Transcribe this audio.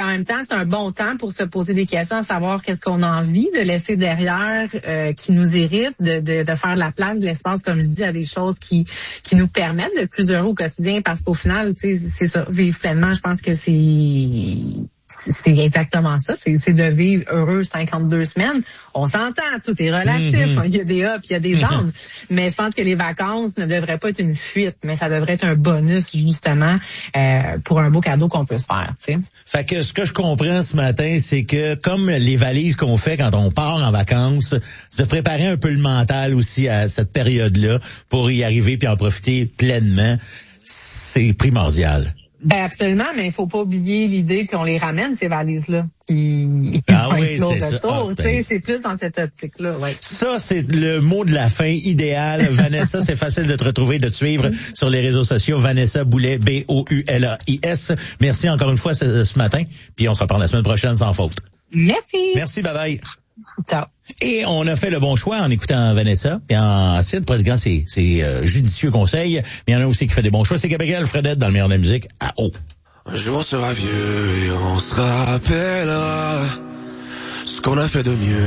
même temps, c'est un bon temps pour se poser des questions, à savoir qu'est-ce qu'on a envie de laisser derrière, qui nous irrite, de faire de la place, de l'espace, comme je dis, à des choses qui nous permettent d'être plus heureux au quotidien, parce qu'au final, tu sais, c'est ça, vivre pleinement, je pense que c'est exactement ça. C'est de vivre heureux 52 semaines. On s'entend, tout est relatif. Il y a des ups, il y a des downs. Mais je pense que les vacances ne devraient pas être une fuite, mais ça devrait être un bonus, justement, pour un beau cadeau qu'on peut se faire, tu sais. Fait que ce que je comprends ce matin, c'est que comme les valises qu'on fait quand on part en vacances, se préparer un peu le mental aussi à cette période-là pour y arriver puis en profiter pleinement, c'est primordial. Ben absolument, mais il faut pas oublier l'idée qu'on les ramène, ces valises-là. Oui, c'est ça. C'est plus dans cette optique-là, ouais. Ça, c'est le mot de la fin idéal. Vanessa, c'est facile de te retrouver, de te suivre sur les réseaux sociaux. Vanessa Boulais, Boulais. Merci encore une fois ce matin. Puis on se reparle la semaine prochaine sans faute. Merci. Merci, bye bye. Ciao. Et on a fait le bon choix en écoutant Vanessa et ensuite prodiguant ses judicieux conseils. Mais il y en a aussi qui fait des bons choix. C'est Gabriel Fredette dans le meilleur de la musique à haut. Un jour on sera vieux et on se rappellera ce qu'on a fait de mieux.